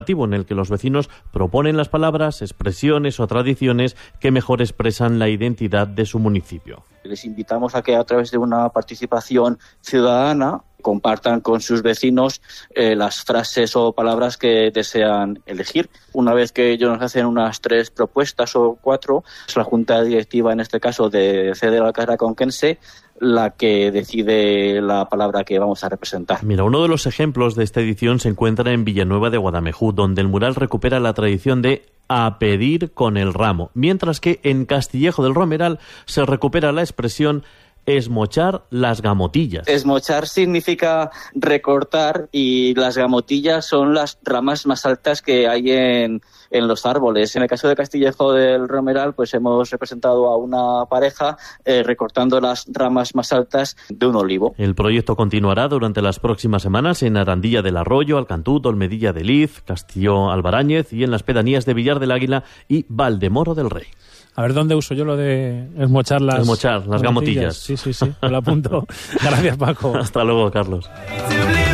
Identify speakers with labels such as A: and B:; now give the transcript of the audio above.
A: en el que los vecinos proponen las palabras, expresiones o tradiciones que mejor expresan la identidad de su municipio.
B: Les invitamos a que a través de una participación ciudadana compartan con sus vecinos las frases o palabras que desean elegir. Una vez que ellos nos hacen unas 3 propuestas o 4, es la junta directiva, en este caso de CD de la Carrera Conquense, la que decide la palabra que vamos a representar.
A: Mira, uno de los ejemplos de esta edición se encuentra en Villanueva de Guadamejú, donde el mural recupera la tradición de a pedir con el ramo, mientras que en Castillejo del Romeral se recupera la expresión esmochar las gamotillas.
B: Esmochar significa recortar y las gamotillas son las ramas más altas que hay en los árboles. En el caso de Castillejo del Romeral, pues hemos representado a una pareja recortando las ramas más altas de un olivo.
A: El proyecto continuará durante las próximas semanas en Arandilla del Arroyo, Alcantú, Olmedilla de Liz, Castillo Albaráñez y en las pedanías de Villar del Águila y Valdemoro del Rey.
C: A ver, ¿dónde uso yo lo de esmochar las
A: gamotillas?
C: Sí, me lo apunto. Gracias, Paco.
A: Hasta luego, Carlos.